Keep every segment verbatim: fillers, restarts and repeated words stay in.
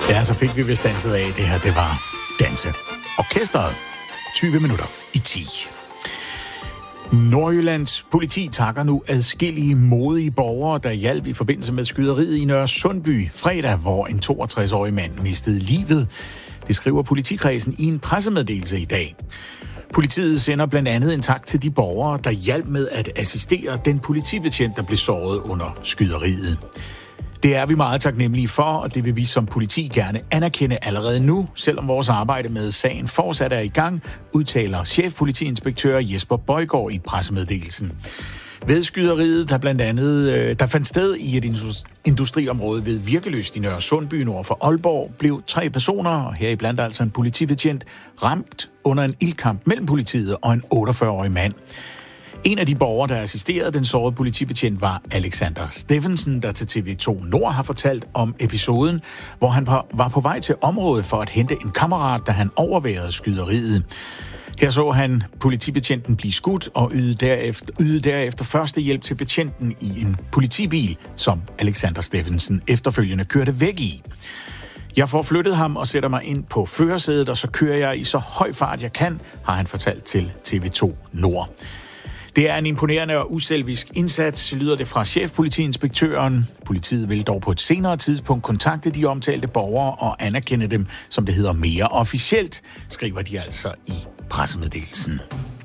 Ja, så fik vi vist danset af. Det her, det var Danse Orkestret. tyve minutter i ti. Nordjyllands politi takker nu adskillige modige borgere, der hjalp i forbindelse med skyderiet i Nørre Sundby fredag, hvor en toogtres-årig mand mistede livet. Det skriver politikredsen i en pressemeddelelse i dag. Politiet sender blandt andet en tak til de borgere, der hjalp med at assistere den politibetjent, der blev såret under skyderiet. Det er vi meget taknemmelige for, og det vil vi som politi gerne anerkende allerede nu, selvom vores arbejde med sagen fortsat er i gang, udtaler chefpolitiinspektør Jesper Bøjgaard i pressemeddelelsen. Ved skyderiet, der blandt andet der fandt sted i et industriområde ved Virkelyst i Nørre Sundby nord for Aalborg, blev tre personer, og heriblandt altså en politibetjent, ramt under en ildkamp mellem politiet og en otteogfyrre-årig mand. En af de borgere, der assisterede den sårede politibetjent, var Alexander Steffensen, der til T V to Nord har fortalt om episoden, hvor han var på vej til området for at hente en kammerat, da han overværede skyderiet. Her så han politibetjenten blive skudt og ydede derefter, ydede derefter første hjælp til betjenten i en politibil, som Alexander Steffensen efterfølgende kørte væk i. Jeg får flyttet ham og sætter mig ind på førersædet, og så kører jeg i så høj fart jeg kan, har han fortalt til T V to Nord. Det er en imponerende og uselvisk indsats, lyder det fra chefpolitiinspektøren. Politiet vil dog på et senere tidspunkt kontakte de omtalte borgere og anerkende dem, som det hedder, mere officielt, skriver de altså i pressemeddelelsen.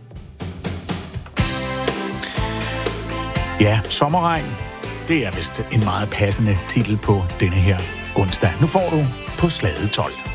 Ja, sommerregn, det er vist en meget passende titel på denne her onsdag. Nu får du på slaget tolv.